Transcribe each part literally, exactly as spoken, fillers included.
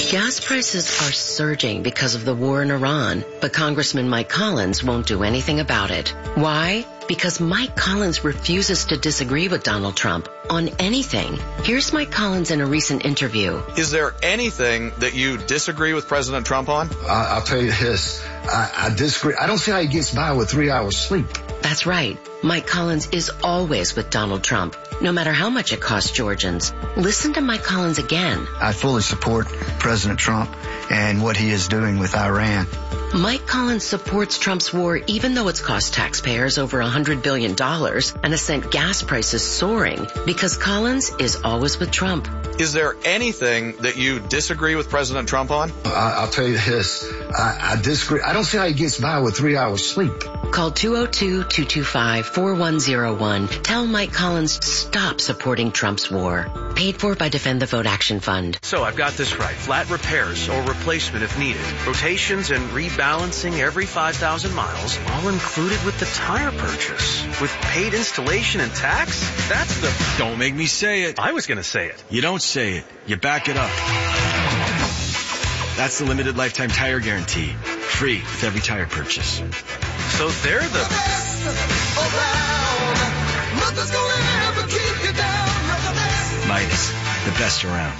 Gas prices are surging because of the war in Iran, but Congressman Mike Collins won't do anything about it. Why? Because Mike Collins refuses to disagree with Donald Trump on anything. Here's Mike Collins in a recent interview. Is there anything that you disagree with President Trump on? I, I'll tell you this. I, I disagree. I don't see how he gets by with three hours sleep. That's right. Mike Collins is always with Donald Trump, no matter how much it costs Georgians. Listen to Mike Collins again. I fully support President Trump and what he is doing with Iran. Mike Collins supports Trump's war even though it's cost taxpayers over one hundred billion dollars and has sent gas prices soaring because Collins is always with Trump. Is there anything that you disagree with President Trump on? I, I'll tell you this. I, I disagree. I don't see how he gets by with three hours sleep. Call two oh two, two two five, four one oh one. Tell Mike Collins to stop supporting Trump's war. Paid for by Defend the Vote Action Fund. So I've got this right. Flat repairs or replacement if needed. Rotations and rebalancing every five thousand miles, all included with the tire purchase. With paid installation and tax? That's the... Don't make me say it. I was going to say it. You don't say it. You back it up. That's the limited lifetime tire guarantee. Free with every tire purchase. So they're the... Midas, the best around.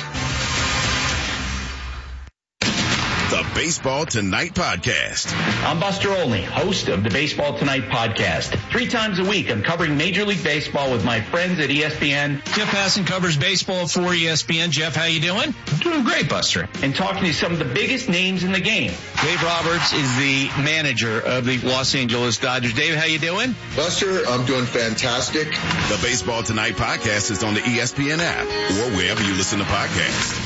The Baseball Tonight Podcast. I'm Buster Olney, host of the Baseball Tonight Podcast. Three times a week, I'm covering Major League Baseball with my friends at E S P N. Jeff Passan covers baseball for E S P N. Jeff, how you doing? Doing great, Buster. And talking to some of the biggest names in the game. Dave Roberts is the manager of the Los Angeles Dodgers. Dave, how you doing? Buster, I'm doing fantastic. The Baseball Tonight Podcast is on the E S P N app or wherever you listen to podcasts.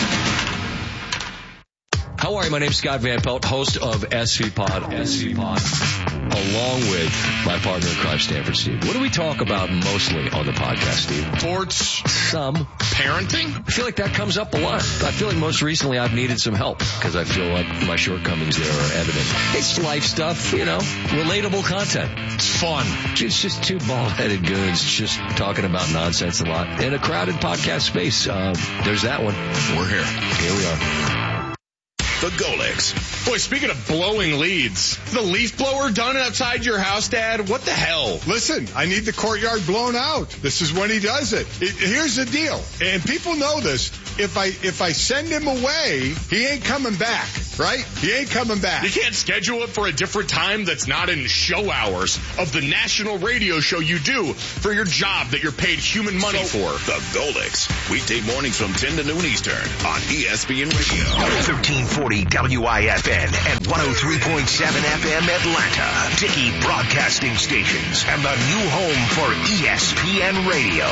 How are you? My name's Scott Van Pelt, host of S V Pod, S V Pod, along with my partner in crime, Stanford Steve. What do we talk about mostly on the podcast, Steve? Sports. Some. Parenting. I feel like that comes up a lot. I feel like most recently I've needed some help because I feel like my shortcomings there are evident. It's life stuff, you know, relatable content. It's fun. It's just two bald-headed goons just talking about nonsense a lot in a crowded podcast space. Uh, there's that one. We're here. Here we are. The Golex. Boy, speaking of blowing leads, the leaf blower done outside your house, Dad? What the hell? Listen, I need the courtyard blown out. This is when he does it. it. Here's the deal, and people know this. If I if I send him away, he ain't coming back, right? He ain't coming back. You can't schedule it for a different time that's not in show hours of the national radio show you do for your job that you're paid human money so, for. The Golex. Weekday mornings from ten to noon Eastern on E S P N Radio. thirteen forty W I F N and one oh three point seven F M Atlanta. Dickey Broadcasting Stations and the new home for E S P N Radio.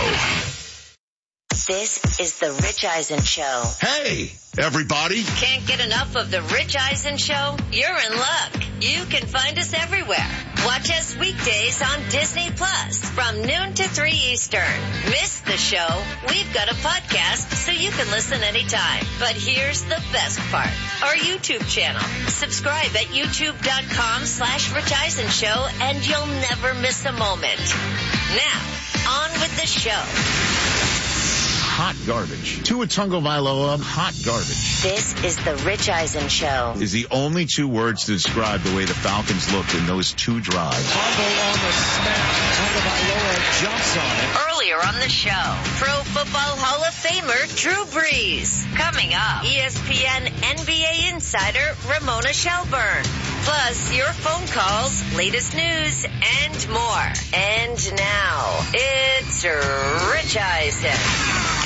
This is the Rich Eisen Show. Hey, everybody. Can't get enough of the Rich Eisen Show? You're in luck. You can find us everywhere. Watch us weekdays on Disney Plus from noon to three Eastern. Miss the show? We've got a podcast so you can listen anytime. But here's the best part. Our YouTube channel. Subscribe at youtube.com slash Rich Eisen Show and you'll never miss a moment. Now, on with the show. Hot garbage. Tua Tagovailoa, hot garbage. This is the Rich Eisen Show. Is the only two words to describe the way the Falcons looked in those two drives. Fumble on the snap. Tagovailoa jumps on it. Earlier on the show, Pro Football Hall of Famer Drew Brees. Coming up, E S P N N B A insider Ramona Shelburne. Plus, your phone calls, latest news, and more. And now, it's Rich Eisen.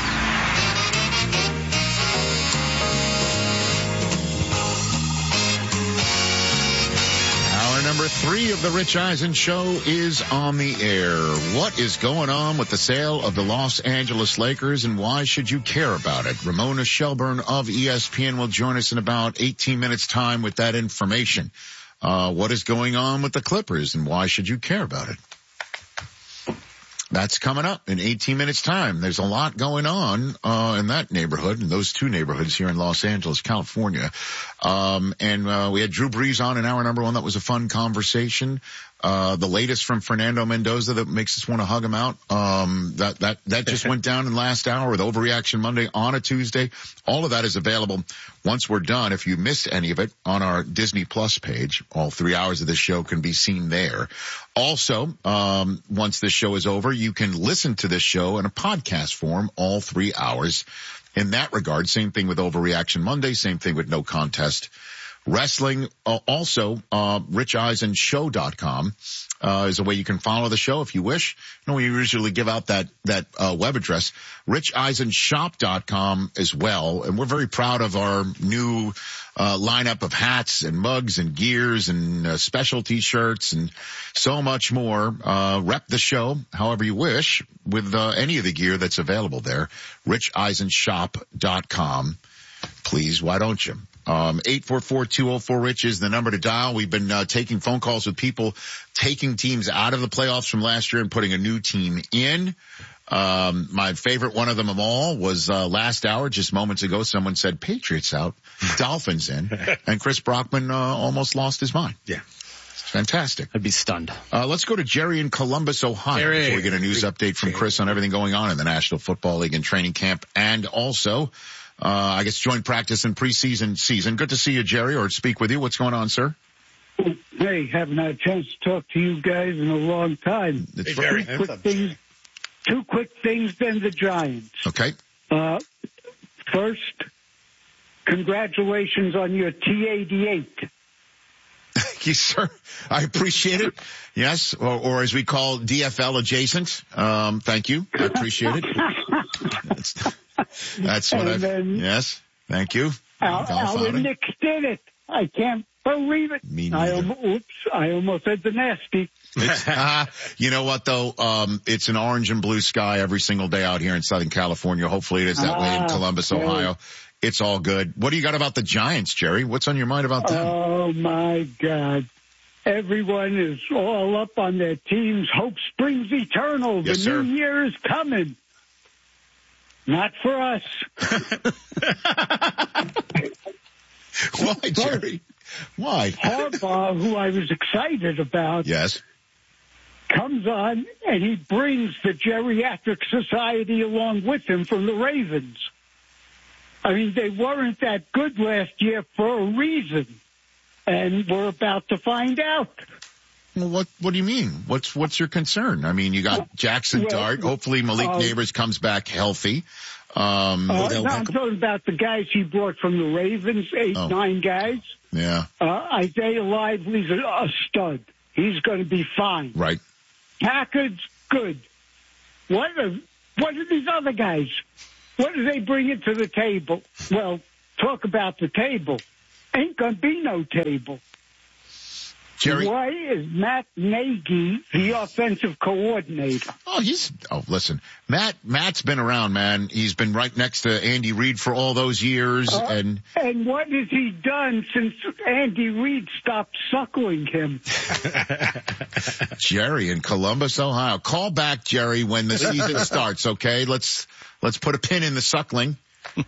Hour number three of the Rich Eisen Show is on the air. What is going on with the sale of the Los Angeles Lakers and why should you care about it? Ramona Shelburne of E S P N will join us in about eighteen minutes time with that information. Uh, what is going on with the Clippers and why should you care about it? That's coming up in eighteen minutes time. There's a lot going on, uh, in that neighborhood, in those two neighborhoods here in Los Angeles, California. Um, and, uh, we had Drew Brees on in hour number one. That was a fun conversation. Uh, the latest from Fernando Mendoza that makes us want to hug him out. Um, that, that, that just went down in the last hour with Overreaction Monday on a Tuesday. All of that is available once we're done. If you missed any of it on our Disney Plus page, all three hours of this show can be seen there. Also, um, once this show is over, you can listen to this show in a podcast form, all three hours. In that regard, same thing with Overreaction Monday, same thing with No Contest Wrestling. Uh, also, uh, rich eisen show dot com uh, is a way you can follow the show if you wish. No, we usually give out that that uh, web address, rich eisen shop dot com as well. And we're very proud of our new uh, lineup of hats and mugs and gears and uh, special T-shirts and so much more. Uh, rep the show however you wish with uh, any of the gear that's available there. rich eisen shop dot com. Please, why don't you? Um, eight four four, two oh four, RICH is the number to dial. We've been uh, taking phone calls with people taking teams out of the playoffs from last year and putting a new team in. Um, my favorite one of them all was uh, last hour, just moments ago. Someone said Patriots out, Dolphins in, and Chris Brockman uh, almost lost his mind. Yeah. It's fantastic. I'd be stunned. Uh, let's go to Jerry in Columbus, Ohio, Jerry. before we get a news update from Chris on everything going on in the National Football League and training camp, and also Uh, I guess joint practice and preseason season. Good to see you, Jerry, or speak with you. What's going on, sir? Hey, haven't had a chance to talk to you guys in a long time. It's two, very quick things, two quick things, then the Giants. Okay. Uh, first, congratulations on your T eighty-eight. Thank you, sir. I appreciate it. Yes, or, or as we call D F L adjacent. Um, thank you. I appreciate it. That's, that's what I. Yes, thank you. Al, Alan Nix did it. I can't believe it. Me I almost, oops, I almost said the nasty. It's, uh, you know what though? Um, it's an orange and blue sky every single day out here in Southern California. Hopefully it is that ah, way in Columbus, okay. Ohio. It's all good. What do you got about the Giants, Jerry? What's on your mind about them? Oh my God. Everyone is all up on their teams. Hope springs eternal. Yes, the sir. new year is coming. Not for us. Why, Jerry? Why? Harbaugh, who I was excited about, yes, comes on and he brings the Geriatric Society along with him from the Ravens. I mean, they weren't that good last year for a reason, and we're about to find out. Well, what what do you mean? What's what's your concern? I mean, you got Jackson well, Dart. Hopefully, Malik uh, Neighbors comes back healthy. Um, uh, no, I'm talking about the guys he brought from the Ravens, eight, oh. nine guys. Yeah. Uh, Isaiah Lively's a, a stud. He's going to be fine. Right. Packard's good. What are, what are these other guys? What do they bring into the table? Well, talk about the table. Ain't going to be no table. Jerry? Why is Matt Nagy the offensive coordinator? Oh, he's, oh, listen, Matt, Matt's been around, man. He's been right next to Andy Reid for all those years. Uh, and and what has he done since Andy Reid stopped suckling him? Jerry in Columbus, Ohio. Call back, Jerry, when the season starts, okay? Let's, let's put a pin in the suckling.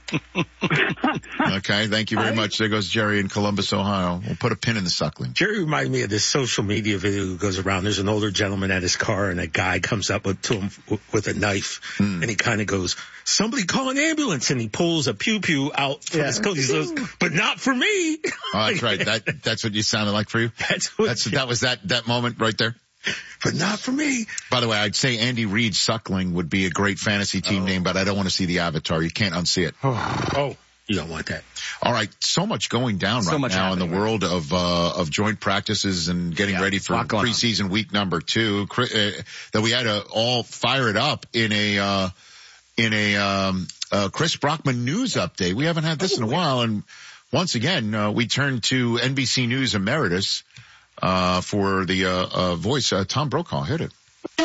Okay, thank you very much. There goes Jerry in Columbus, Ohio. We'll put a pin in the suckling. Jerry reminded me of this social media video that goes around. There's an older gentleman at his car, and a guy comes up with, to him with a knife, mm. and he kind of goes, "Somebody call an ambulance," and he pulls a pew pew out from yeah. his coat. He says, "But not for me." Oh, that's right. That that's what you sounded like for you. That's what that's that was that that moment right there. But not for me. By the way, I'd say Andy Reid Suckling would be a great fantasy team oh. name, but I don't want to see the avatar. You can't unsee it. Oh, you don't want that. All right. So much going down so right much now in the right. world of, uh, of joint practices and getting yeah, ready for preseason on. week number two, uh, that we had to all fire it up in a, uh, in a, um, uh, Chris Brockman news update. We haven't had this in a while. And once again, uh, we turn to N B C News Emeritus, uh, for the, uh, uh, voice, uh, Tom Brokaw. Hit it.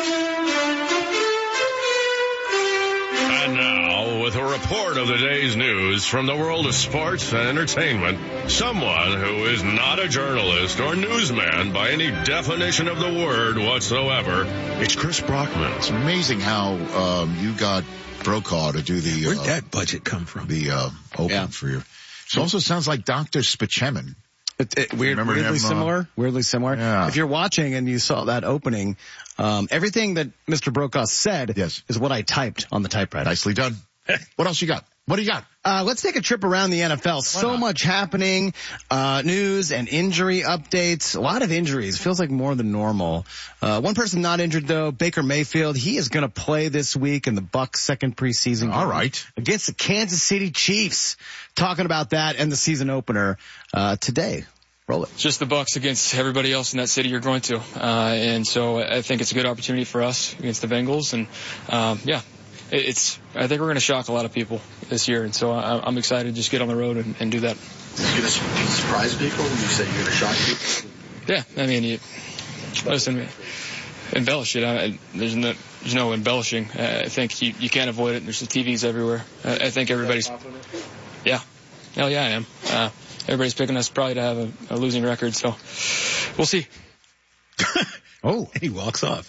And now, with a report of the day's news from the world of sports and entertainment, someone who is not a journalist or newsman by any definition of the word whatsoever, it's Chris Brockman. It's amazing how, um, you got Brokaw to do the, Where'd uh, that budget come from? The, uh, open yeah. for you. It also sounds like Doctor Spachemin. It, it, weird, weirdly him, similar. Uh, weirdly similar. Yeah. If you're watching and you saw that opening, um, everything that Mister Brokaw said yes. is what I typed on the typewriter. Nicely done. What else you got? What do you got? Uh, let's take a trip around the N F L. Why so not? Much happening, uh, news and injury updates. A lot of injuries. Feels like more than normal. Uh, one person not injured though, Baker Mayfield. He is going to play this week in the Bucs' second preseason game. All right. Against the Kansas City Chiefs. Talking about that and the season opener, uh, today. Roll it. Just the Bucs against everybody else in that city you're going to. Uh, and so I think it's a good opportunity for us against the Bengals. And, um, yeah. It's. I think we're going to shock a lot of people this year, and so I'm excited to just get on the road and, and do that. Are you going to surprise people when you say you're going to shock people? Yeah, I mean, you, listen, embellish it. I, there's no, there's no embellishing. I think you, you can't avoid it. There's the T Vs everywhere. I, I think everybody's. Yeah, hell yeah, I am. Uh, everybody's picking us probably to have a, a losing record, so we'll see. Oh, he walks off.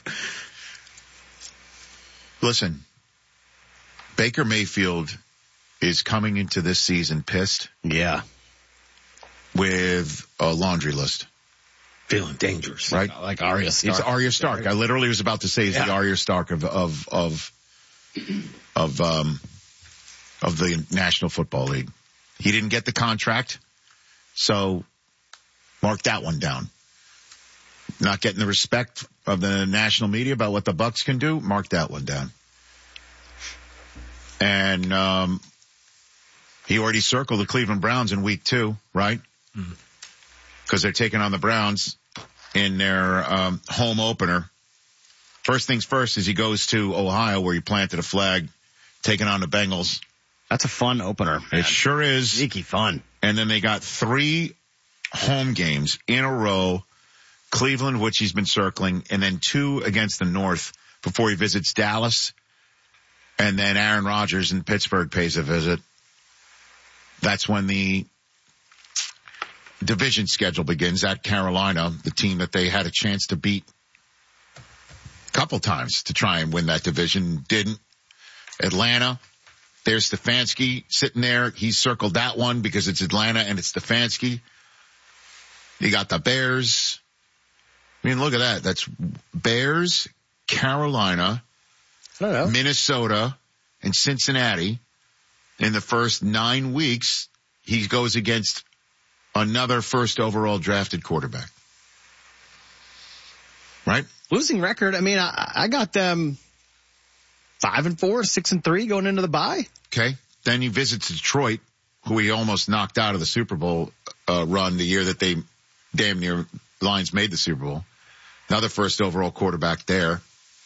Listen. Baker Mayfield is coming into this season pissed. Yeah. With a laundry list. Feeling dangerous. Right? Like Arya Stark. It's Arya Stark. I literally was about to say he's yeah. the Arya Stark of, of, of, of, um, of the National Football League. He didn't get the contract. So mark that one down. Not getting the respect of the national media about what the Bucs can do. Mark that one down. And um, he already circled the Cleveland Browns in week two, right? Because mm-hmm. they're taking on the Browns in their um, home opener. First things first is he goes to Ohio where he planted a flag, taking on the Bengals. That's a fun opener, man. It sure is. Sneaky fun. And then they got three home games in a row. Cleveland, which he's been circling, and then two against the North before he visits Dallas. And then Aaron Rodgers in Pittsburgh pays a visit. That's when the division schedule begins at Carolina, the team that they had a chance to beat a couple times to try and win that division. Didn't. Atlanta, there's Stefanski sitting there. He circled that one because it's Atlanta and it's Stefanski. You got the Bears. I mean, look at that. That's Bears, Carolina, Minnesota, and Cincinnati. In the first nine weeks, he goes against another first overall drafted quarterback. Right? Losing record. I mean, I, I got them five and four, six and three going into the bye. Okay. Then he visits Detroit, who he almost knocked out of the Super Bowl uh, run the year that they damn near Lions made the Super Bowl. Another first overall quarterback there.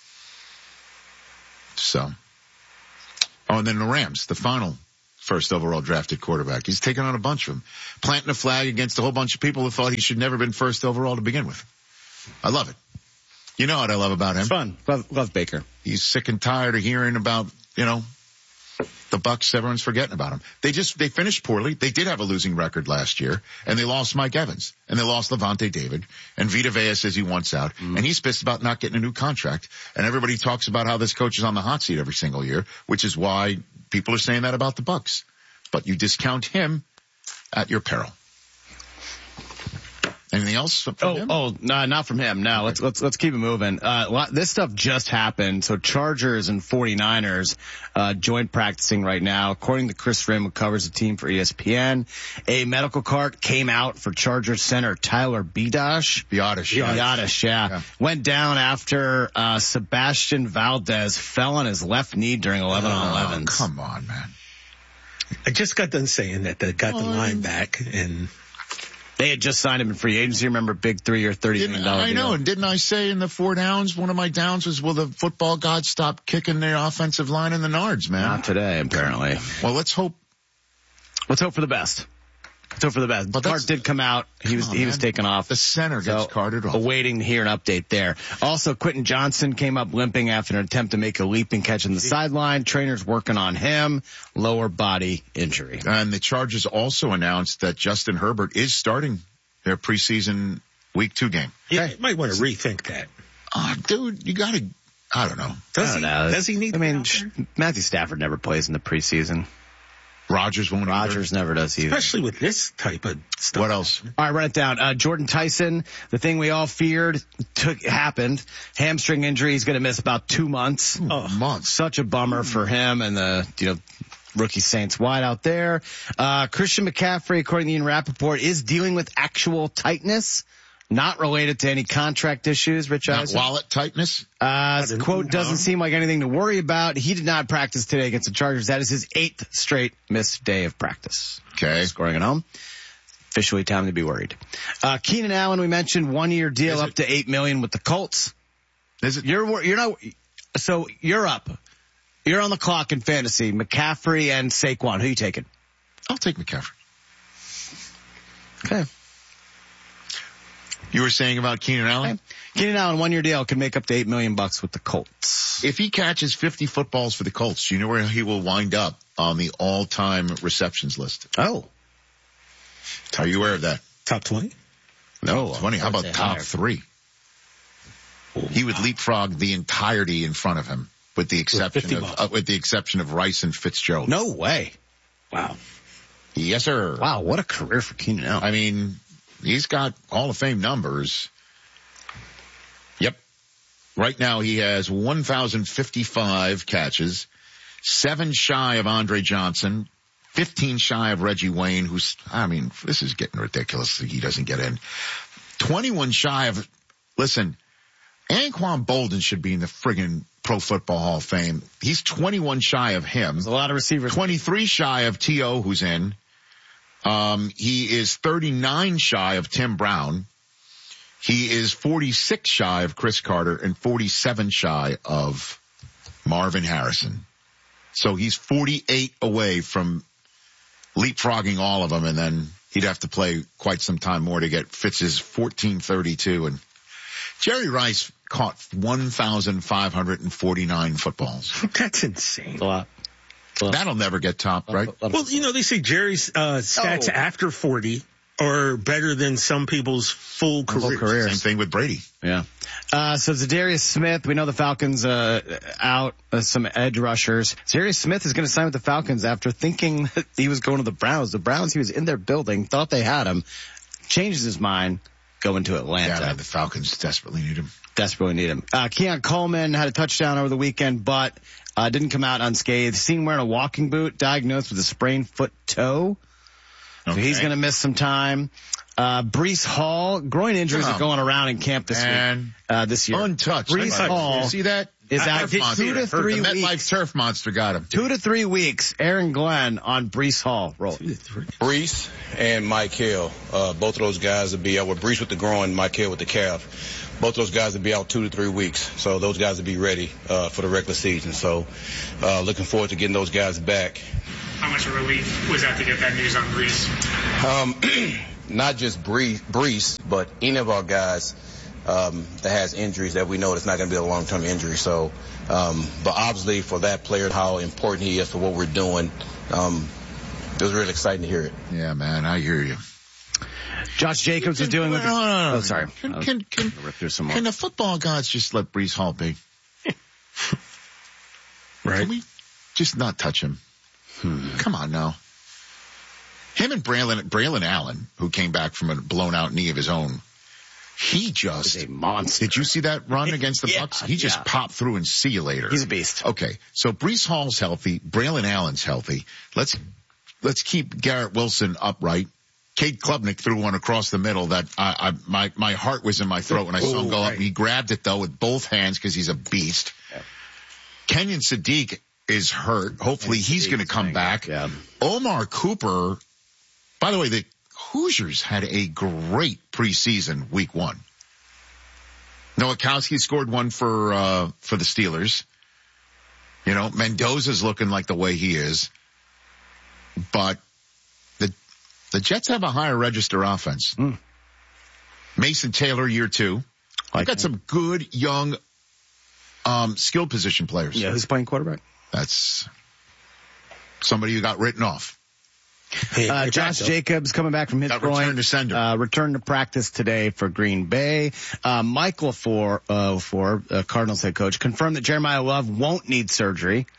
So, oh, and then the Rams, the final first overall drafted quarterback. He's taken on a bunch of them, planting a flag against a whole bunch of people who thought he should never been first overall to begin with. I love it. You know what I love about him? It's fun. Love, love Baker. He's sick and tired of hearing about, you know, the Bucs. Everyone's forgetting about him. They just, they finished poorly. They did have a losing record last year, and they lost Mike Evans, and they lost Levante David, and Vita Vea says he wants out, mm. and he's pissed about not getting a new contract. And everybody talks about how this coach is on the hot seat every single year, which is why people are saying that about the Bucs. But you discount him at your peril. Anything else from oh, him? Oh, no, not from him. No, let's, let's, let's keep it moving. Uh, this stuff just happened. So Chargers and forty-niners, uh, joint practicing right now. According to Chris Rim, who covers the team for E S P N, a medical cart came out for Chargers center Tyler Biadasz. Biadasz. Biadasz, yeah. yeah. Went down after, uh, Sebastian Valdez fell on his left knee during eleven on elevens. Oh, come on, man. I just got done saying that they got the line back and they had just signed him in free agency. Remember, big three-year, thirty million dollars I know, deal. And didn't I say in the four downs, one of my downs was, will the football gods stop kicking their offensive line in the nards, man? Not today, apparently. Well, let's hope. Let's hope for the best. Let's hope for the best. But Cart did come out. He was, on, he was taken off. The center gets so, carted off. Awaiting to hear an update there. Also, Quentin Johnson came up limping after an attempt to make a leaping catch on the sideline. Trainers working on him. Lower body injury. And the Chargers also announced that Justin Herbert is starting their preseason week two game. Yeah, you might want to rethink that. Oh, dude, you gotta, I don't know. Does I don't he, know. Does he need I mean, Matthew Stafford never plays in the preseason. Rodgers won't Rodgers either. never does either. Especially with this type of stuff. What else? All right, run it down. Uh, Jordan Tyson, the thing we all feared took happened. Hamstring injury. He's going to miss about two months. Ooh, oh, months. Such a bummer for him and the, you know, rookie Saints wide out there. Uh, Christian McCaffrey, according to Ian Rappaport, is dealing with actual tightness. Not related to any contract issues, Rich Not Eisen. wallet tightness? Uh, quote, doesn't seem like anything to worry about. He did not practice today against the Chargers. That is his eighth straight missed day of practice. Okay. Scoring at home. Officially time to be worried. Uh, Keenan Allen, we mentioned one year deal up to eight million with the Colts. Is it? You're, you're not, so you're up. You're on the clock in fantasy. McCaffrey and Saquon. Who are you taking? I'll take McCaffrey. Okay. You were saying about Keenan Allen? Okay. Keenan Allen, one year deal, could make up to eight million bucks with the Colts. If he catches fifty footballs for the Colts, do you know where he will wind up on the all-time receptions list? Oh. Are you aware of that? Top twenty? No, twenty. How about top higher. three? He would leapfrog the entirety in front of him, with the exception of uh, with the exception of Rice and Fitzgerald. No way. Wow. Yes, sir. Wow, what a career for Keenan Allen. I mean, he's got Hall of Fame numbers. Yep. Right now he has one thousand fifty-five catches, seven shy of Andre Johnson, fifteen shy of Reggie Wayne, who's, I mean, this is getting ridiculous. He doesn't get in. twenty-one shy of, listen, Anquan Bolden should be in the friggin' Pro Football Hall of Fame. He's twenty-one shy of him. There's a lot of receivers. twenty-three shy of T O, who's in. Um, he is thirty-nine shy of Tim Brown. He is forty-six shy of Chris Carter and forty-seven shy of Marvin Harrison. So he's forty-eight away from leapfrogging all of them, and then he'd have to play quite some time more to get Fitz's fourteen thirty-two. And Jerry Rice caught one thousand five hundred forty-nine footballs. That's insane. A lot. That'll never get topped, right? Well, you know, they say Jerry's uh, stats oh. after forty are better than some people's full careers. careers. Same thing with Brady. Yeah. Uh, so Zadarius Smith, we know the Falcons uh, out uh, some edge rushers. Zadarius Smith is going to sign with the Falcons after thinking that he was going to the Browns. The Browns, he was in their building, thought they had him, changes his mind, going to Atlanta. Yeah, the Falcons desperately need him. Desperately need him. Uh, Keon Coleman had a touchdown over the weekend, but uh, didn't come out unscathed. Seen wearing a walking boot, diagnosed with a sprained foot toe. So okay. He's going to miss some time. Uh, Breece Hall, groin injuries oh, are going around in camp this man. week, uh, this year. Untouched. Breece Hall. You see that? Is out two to three the weeks. MetLife Turf Monster got him. Two to three weeks. Aaron Glenn on Breece Hall. Roll. Breece and Mike Hill, uh, both of those guys will be out. With Breece with the groin, Mike Hill with the calf. Both those guys will be out two to three weeks. So those guys will be ready uh, for the regular season. So uh, looking forward to getting those guys back. How much of a relief was that to get that news on Breece? Um, not just Breece, Breece, but any of our guys um, that has injuries that we know it's not going to be a long-term injury. So, um, but obviously for that player, how important he is for what we're doing, um, it was really exciting to hear it. Yeah, man, I hear you. Josh Jacobs is doing with the, no, no, no, oh, sorry. Can, can, can, rip through some more. Can the football gods just let Breece Hall be? Right. Can we just not touch him? Hmm. Come on now. Him and Braylon, Braylon Allen, who came back from a blown out knee of his own, he just He's a monster. Did you see that run against the yeah, Bucs? He just yeah. popped through and see you later. He's a beast. Okay, so Breece Hall's healthy, Braylon Allen's healthy. Let's let's keep Garrett Wilson upright. Cade Klubnik threw one across the middle that I, I my my heart was in my throat when I saw him go right. up. He grabbed it though with both hands because he's a beast. Yeah. Kenyon Sadiq is hurt. Hopefully he's going to come back. Yeah. Omar Cooper, by the way, the Hoosiers had a great preseason week one. Nowakowski scored one for, uh, for the Steelers. You know, Mendoza's looking like the way he is. But the, the Jets have a higher register offense. Mm. Mason Taylor, year two. I've got some good young, um, skill position players. Yeah, who's playing quarterback? That's somebody who got written off. Uh, Josh Jacobs coming back from his Got groin. Return to sender. Uh, return to practice today for Green Bay. Uh, Mike LaFleur, uh, for uh, Cardinals head coach, confirmed that Jeremiah Love won't need surgery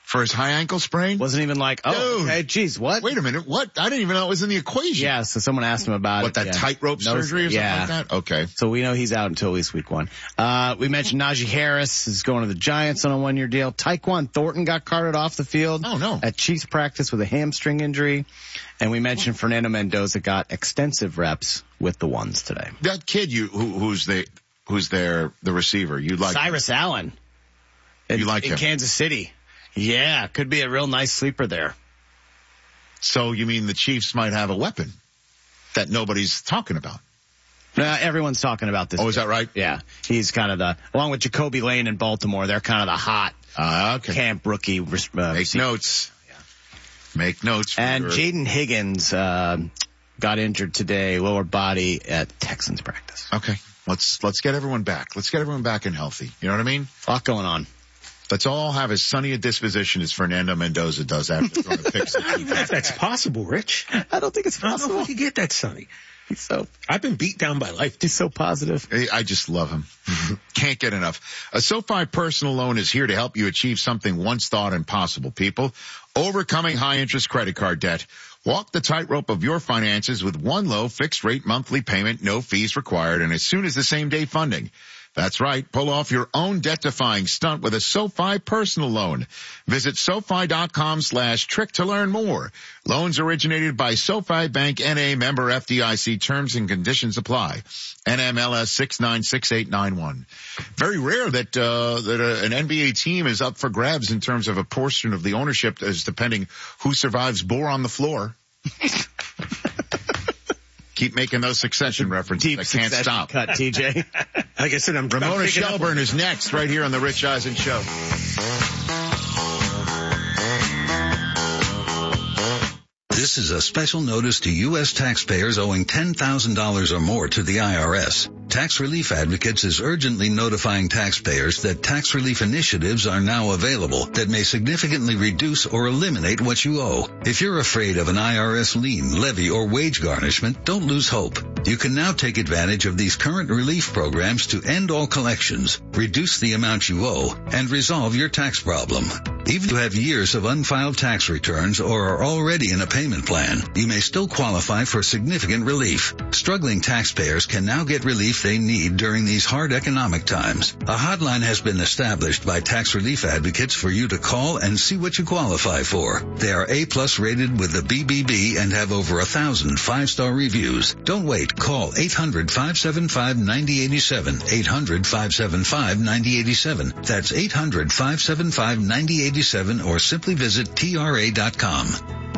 For his high ankle sprain? Wasn't even like, oh, Dude. okay, geez, what? Wait a minute, what? I didn't even know it was in the equation. Yeah, so someone asked him about what, it. that yeah. tightrope No, surgery or something yeah. like that? Okay. So we know he's out until at least week one. Uh, we mentioned Najee Harris is going to the Giants on a one-year deal. Tyquan Thornton got carted off the field. Oh, no. At Chiefs practice with a hamstring injury. And we mentioned Fernando Mendoza got extensive reps with the ones today. That kid you who, who's the who's their the receiver, you like Cyrus him. Allen. In, You like in him? Kansas City. Yeah, could be a real nice sleeper there. So you mean the Chiefs might have a weapon that nobody's talking about? Uh, everyone's talking about this. Oh, is that right? Yeah. He's kind of the, along with Jacoby Lane in Baltimore, they're kind of the hot uh, okay. camp rookie. Uh, Make receiver. notes. Yeah. Make notes. For And your... Jaden Higgins uh, got injured today, lower body at Texans practice. Okay. Let's, let's get everyone back. Let's get everyone back and healthy. You know what I mean? A lot going on. Let's all have as sunny a disposition as Fernando Mendoza does after throwing a pick six. If that's possible, Rich. I don't think it's I don't possible. know if you get that sunny. He's so, I've been beat down by life. he's so positive. I just love him. Can't get enough. A SoFi personal loan is here to help you achieve something once thought impossible, people. Overcoming high interest credit card debt. Walk the tightrope of your finances with one low fixed rate monthly payment, no fees required, and as soon as the same day funding. That's right. Pull off your own debt-defying stunt with a SoFi personal loan. Visit SoFi.com slash trick to learn more. Loans originated by SoFi Bank N A, member F D I C. Terms and conditions apply. N M L S six nine six eight nine one. Very rare that uh that uh, an N B A team is up for grabs in terms of a portion of the ownership, as depending who survives Bore on the floor. Keep making those Succession references. Deep I can't Succession stop. cut, T J. Like I said, I'm Ramona I'm picking up Shelburne on- is next right here on the Rich Eisen Show. This is a special notice to U S taxpayers owing ten thousand dollars or more to the I R S. Tax Relief Advocates is urgently notifying taxpayers that tax relief initiatives are now available that may significantly reduce or eliminate what you owe. If you're afraid of an I R S lien, levy, or wage garnishment, don't lose hope. You can now take advantage of these current relief programs to end all collections, reduce the amount you owe, and resolve your tax problem. Even if you have years of unfiled tax returns or are already in a payment plan, you may still qualify for significant relief. Struggling taxpayers can now get relief they need during these hard economic times. A hotline has been established by Tax Relief Advocates for you to call and see what you qualify for. They are A-plus rated with the B B B and have over a thousand five-star reviews. Don't wait. Call eight hundred, five seven five, nine oh eight seven. eight hundred, five seven five, nine oh eight seven. That's eight hundred, five seven five, nine oh eight seven or simply visit T R A dot com.